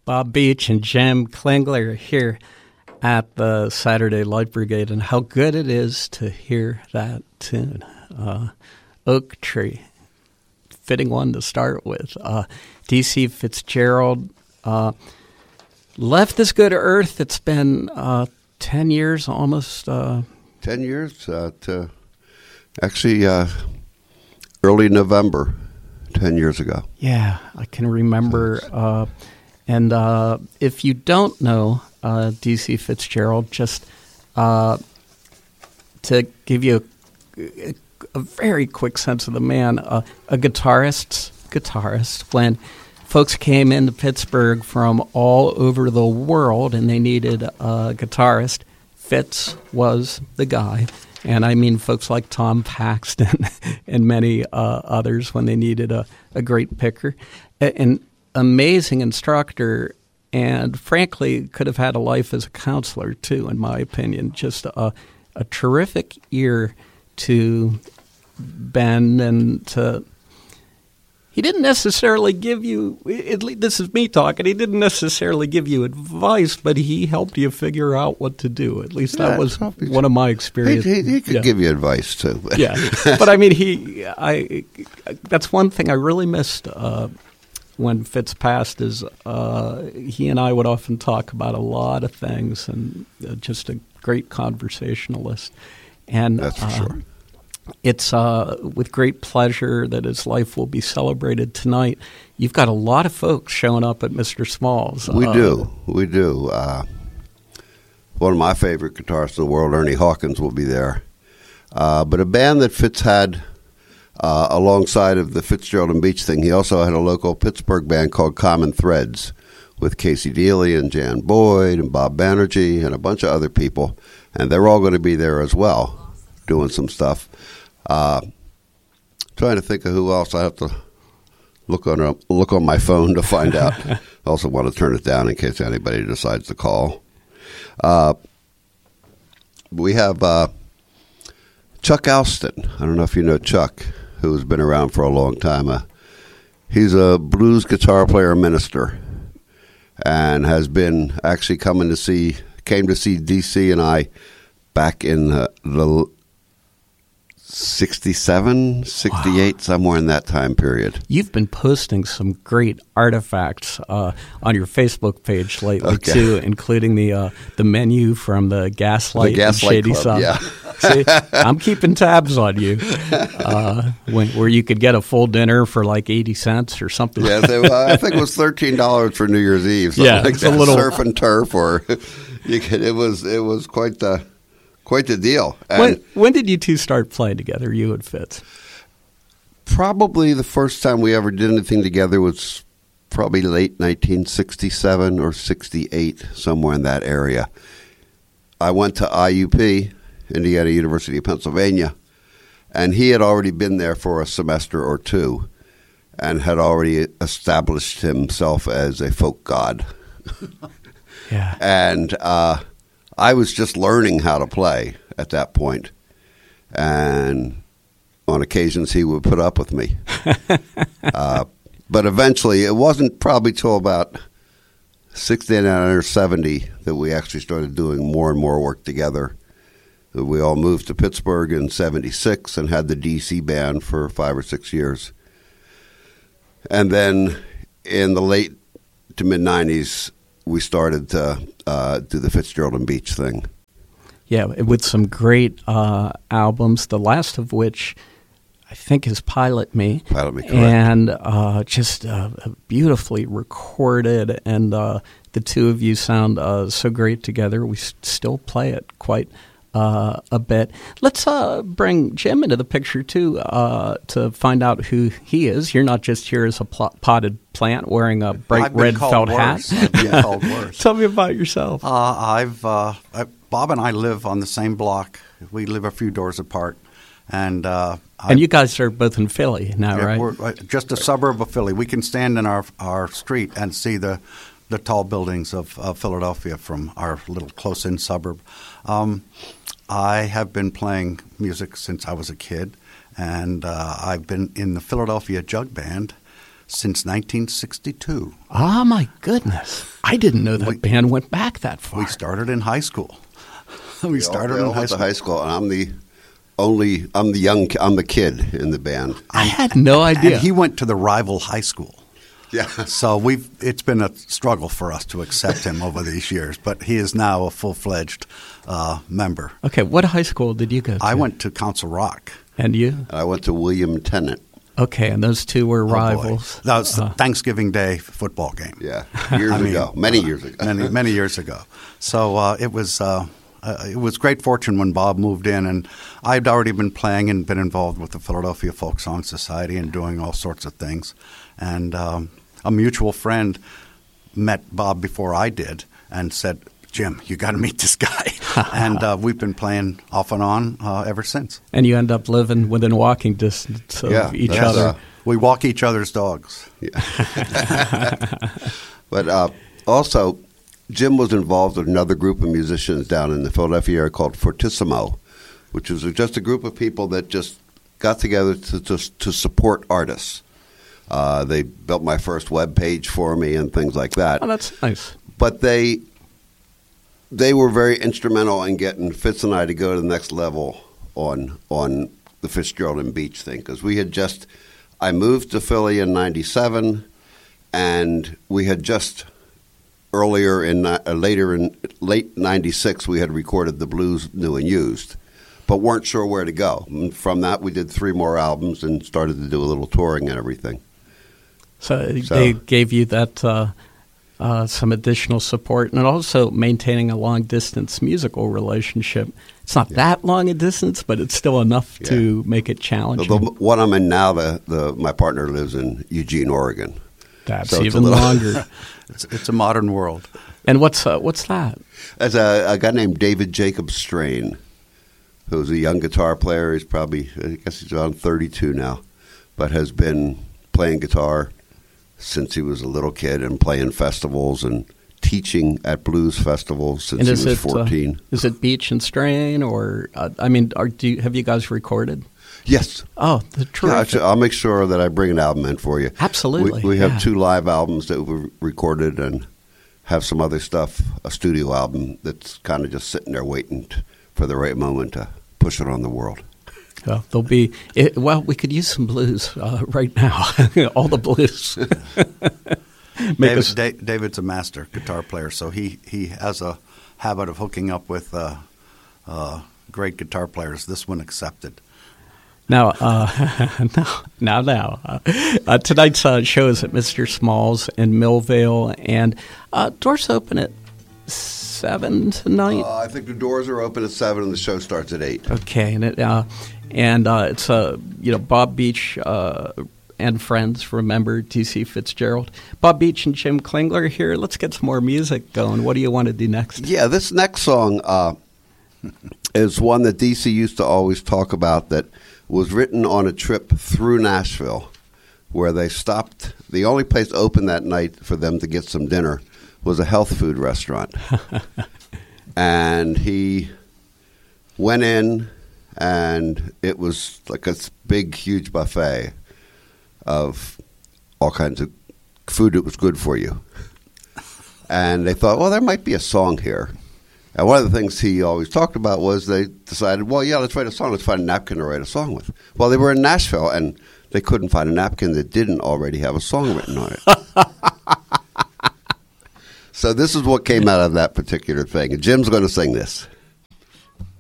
Bob Beach and Jim Klingler here at the Saturday Light Brigade, and how good it is to hear that tune. Oak Tree, fitting one to start with. D.C. Fitzgerald left this good earth. It's been 10 years almost. 10 years to actually early November, 10 years ago. Yeah, I can remember. And if you don't know D.C. Fitzgerald, just to give you a very quick sense of the man, a guitarist. When folks came into Pittsburgh from all over the world and they needed a guitarist, Fitz was the guy. And I mean folks like Tom Paxton and many others when they needed a great picker. An amazing instructor, and frankly could have had a life as a counselor too, in my opinion. Just a terrific ear to bend and to... He didn't necessarily give you, this is me talking, he didn't necessarily give you advice, but he helped you figure out what to do. At least that was one of my experiences. He could give you advice, too. Yeah, but I mean, that's one thing I really missed when Fitz passed is he and I would often talk about a lot of things, and just a great conversationalist. And that's for sure. It's with great pleasure that his life will be celebrated tonight. You've got a lot of folks showing up at Mr. Small's. We do. One of my favorite guitarists in the world, Ernie Hawkins, will be there. But a band that Fitz had alongside of the Fitzgerald and Beach thing, he also had a local Pittsburgh band called Common Threads with Casey Dealey and Jan Boyd and Bob Banerjee and a bunch of other people. And they're all going to be there as well, doing some stuff. Trying to think of who else. I have to look on my phone to find out. I also want to turn it down in case anybody decides to call. We have Chuck Alston. I don't know if you know Chuck, who's been around for a long time. He's a blues guitar player minister, and has been actually came to see DC and I back in the 67, 68, somewhere in that time period. You've been posting some great artifacts on your Facebook page lately, too, including the menu from the Gaslight and Shady Club. Yeah. See, I'm keeping tabs on you, where you could get a full dinner for like 80 cents or something. Yeah, I think it was $13 for New Year's Eve. Yeah, like it's a little surf and turf, or it was quite the deal. And when did you two start playing together, you and Fitz? Probably the first time we ever did anything together was probably late 1967 or 68, somewhere in that area. I went to IUP, Indiana University of Pennsylvania, and he had already been there for a semester or two and had already established himself as a folk god. Yeah. And I was just learning how to play at that point, and on occasions he would put up with me. But eventually, it wasn't probably till about 69 or 70 that we actually started doing more and more work together. We all moved to Pittsburgh in 76 and had the DC band for 5 or 6 years. And then in the late to mid-90s, we started to do the Fitzgerald and Beach thing. Yeah, with some great albums, the last of which I think is Pilot Me. Pilot Me, correct. And just beautifully recorded, and the two of you sound so great together. We still play it quite a bit. Let's bring Jim into the picture, too, to find out who he is. You're not just here as a potted plant wearing a bright red felt hat. I've been called worse. Tell me about yourself. Bob and I live on the same block. We live a few doors apart. And you guys are both in Philly now, right? We're just a suburb of Philly. We can stand in our street and see the tall buildings of Philadelphia from our little close-in suburb. I have been playing music since I was a kid, and I've been in the Philadelphia Jug Band since 1962. Oh, my goodness. I didn't know that band went back that far. We started in high school. We started in high school, and I'm the kid in the band. I had no idea. And he went to the rival high school. Yeah. So it's been a struggle for us to accept him over these years, but he is now a full-fledged member. Okay, what high school did you go to? I went to Council Rock. And you? I went to William Tennant. Okay, and those two were rivals. That was the Thanksgiving Day football game. Yeah, many years ago. many years ago. So it was great fortune when Bob moved in, and I'd already been playing and been involved with the Philadelphia Folk Song Society and doing all sorts of things. And a mutual friend met Bob before I did and said, "Jim, you got to meet this guy." And we've been playing off and on ever since. And you end up living within walking distance of each other. We walk each other's dogs. Yeah. But also, Jim was involved with another group of musicians down in the Philadelphia area called Fortissimo, which was just a group of people that just got together to support artists. They built my first web page for me and things like that. Oh, that's nice. But they were very instrumental in getting Fitz and I to go to the next level on the Fitzgerald and Beach thing, because I moved to Philly in '97, and we had just later in late '96 we had recorded the Blues New and Used, but weren't sure where to go. And from that, we did 3 more albums and started to do a little touring and everything. So they gave you that some additional support, and also maintaining a long-distance musical relationship. It's not that long a distance, but it's still enough to make it challenging. The one I'm in now, my partner lives in Eugene, Oregon. That's even longer. It's a modern world. And what's that? There's a guy named David Jacob Strain, who's a young guitar player. He's he's around 32 now, but has been playing guitar since he was a little kid and playing festivals and teaching at blues festivals since he was 14. Is it Beach and Strain, or have you guys recorded? Yes. Oh, terrific. Yeah, I'll make sure that I bring an album in for you. Absolutely. We have 2 live albums that we recorded and have some other stuff, a studio album that's kind of just sitting there waiting for the right moment to push it on the world. We could use some blues right now. All the blues. David's a master guitar player, so he has a habit of hooking up with great guitar players. This one accepted. Now, tonight's show is at Mr. Small's in Millvale, and doors open at 7 tonight. I think the doors are open at 7 and the show starts at 8. Okay, and it's Bob Beach and friends. Remember D.C. Fitzgerald, Bob Beach and Jim Klingler here. Let's get some more music going. What do you want to do next? Yeah, this next song is one that D.C. used to always talk about, that was written on a trip through Nashville, where they stopped. The only place open that night for them to get some dinner was a health food restaurant. And he went in, and it was like a big, huge buffet of all kinds of food that was good for you. And they thought, well, there might be a song here. And one of the things he always talked about was they decided, well, yeah, let's write a song. Let's find a napkin to write a song with. Well, they were in Nashville, and they couldn't find a napkin that didn't already have a song written on it. So this is what came out of that particular thing. And Jim's going to sing this.